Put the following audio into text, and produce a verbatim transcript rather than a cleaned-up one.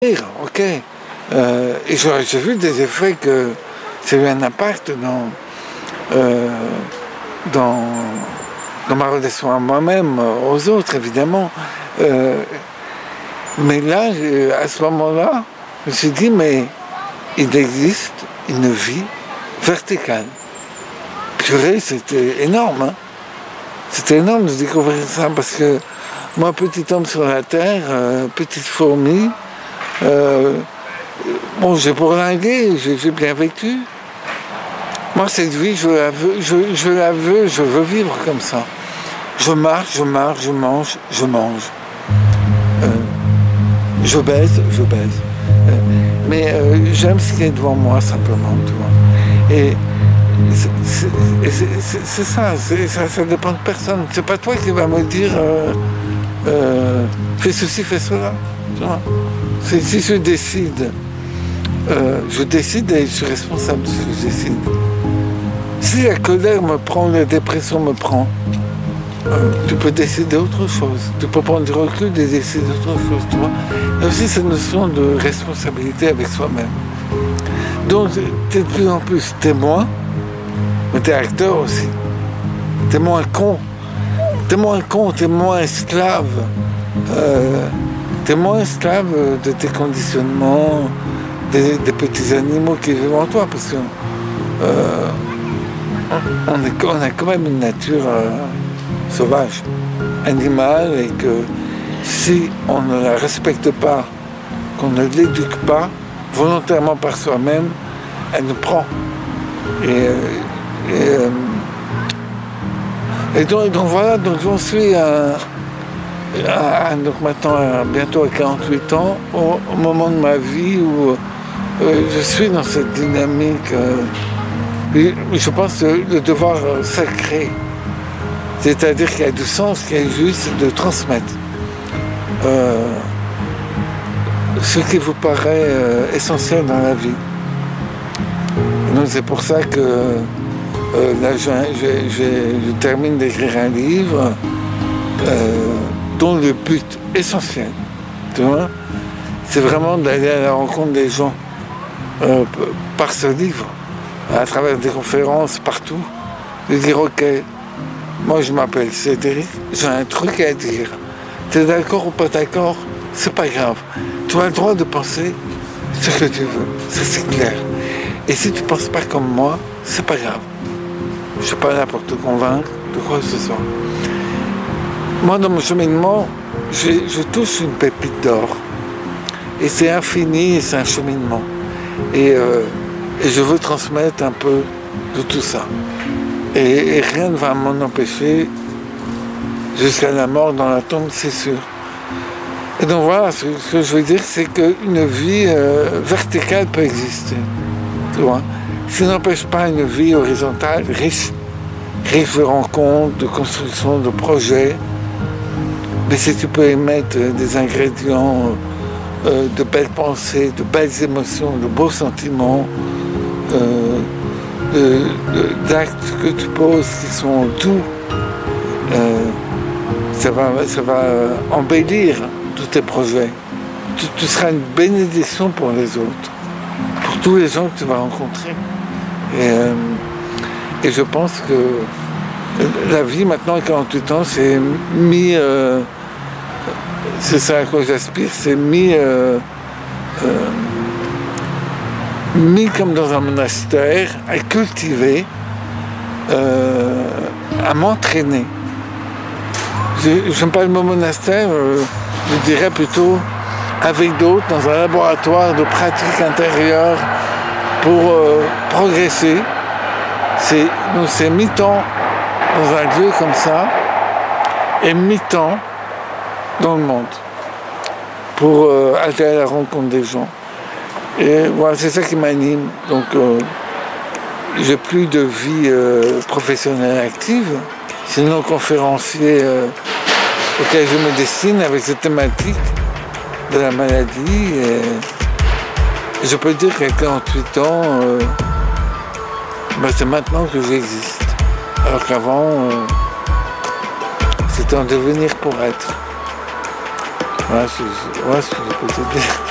rire, ok. Euh, et j'ai, j'ai vu des effets que ça a eu un impact dans, euh, dans, dans ma relation à moi-même, aux autres, évidemment. Euh, mais là, à ce moment-là, je me suis dit, mais il existe une vie verticale. Purée, c'était énorme, hein. C'était énorme de découvrir ça, parce que moi, petit homme sur la terre, euh, petite fourmi, euh, bon, j'ai bourlingué, j'ai, j'ai bien vécu. Moi, cette vie, je la veux, je, je la veux, je veux vivre comme ça. Je marche, je marche, je mange, je mange. Euh, je baise, je baise. Euh, mais euh, j'aime ce qui est devant moi, simplement, tu vois. Et c'est, c'est, c'est, c'est, c'est ça, c'est, ça, ça dépend de personne. C'est pas toi qui vas me dire euh, euh, fais ceci, fais cela. Tu vois. C'est, si je décide, euh, je décide et je suis responsable de ce que je décide. Si la colère me prend, la dépression me prend, euh, tu peux décider autre chose. Tu peux prendre du recul et décider autre chose. Tu vois. Il y a aussi cette notion de responsabilité avec soi-même. Donc, tu es de plus en plus témoin, mais tu es acteur aussi. Tu es moins con. Tu es moins con, tu es moins esclave. Euh, tu es moins esclave de tes conditionnements, des, des petits animaux qui vivent en toi, parce que euh, on, est, on a quand même une nature euh, sauvage, animale, et que si on ne la respecte pas, qu'on ne l'éduque pas, volontairement par soi-même, elle nous prend. Et, et, euh, et donc, donc voilà, donc j'en suis à, à, à, donc maintenant à, bientôt à quarante-huit ans, au, au moment de ma vie où euh, je suis dans cette dynamique, euh, et je pense le, le devoir sacré, c'est-à-dire qu'il y a du sens, qu'il y a juste de transmettre euh, ce qui vous paraît euh, essentiel dans la vie. Et donc c'est pour ça que euh, là je, je, je, je termine d'écrire un livre euh, dont le but essentiel, tu vois, c'est vraiment d'aller à la rencontre des gens euh, par ce livre, à travers des conférences partout, de dire ok, moi je m'appelle Cédric, j'ai un truc à dire. T'es d'accord ou pas d'accord, c'est pas grave. Tu as le droit de penser ce que tu veux, ça c'est clair. Et si tu penses pas comme moi, c'est pas grave. Je suis pas là pour te convaincre de quoi que ce soit. Moi dans mon cheminement, je, je touche une pépite d'or. Et c'est infini, et c'est un cheminement. Et, euh, et je veux transmettre un peu de tout ça. Et, et rien ne va m'en empêcher jusqu'à la mort dans la tombe, c'est sûr. Et donc voilà, ce, ce que je veux dire, c'est qu'une vie euh, verticale peut exister. Tu vois. Ça n'empêche pas une vie horizontale, riche, riche de rencontres, de construction, de projets. Mais si tu peux émettre des ingrédients euh, de belles pensées, de belles émotions, de beaux sentiments, euh, de, de, d'actes que tu poses qui sont doux, euh, ça va, ça va embellir tous tes projets. Tu, tu seras une bénédiction pour les autres, pour tous les gens que tu vas rencontrer. Et, euh, et je pense que la vie maintenant à quarante-huit ans, c'est mis, euh, c'est ça à quoi j'aspire, c'est mis, euh, euh, mis comme dans un monastère, à cultiver, euh, à m'entraîner. Je n'aime pas le mot monastère, euh, je dirais plutôt avec d'autres dans un laboratoire de pratique intérieure pour euh, progresser. C'est, donc c'est mi-temps dans un lieu comme ça et mi-temps dans le monde pour euh, aller à la rencontre des gens. Et voilà, c'est ça qui m'anime. Donc euh, j'ai plus de vie euh, professionnelle active, sinon conférencier euh, auquel je me destine avec cette thématique de la maladie. Et je peux dire qu'à quarante-huit ans, euh, ben c'est maintenant que j'existe. Alors qu'avant, euh, c'était en devenir pour être. Voilà ce que je, voilà ce que je peux te dire.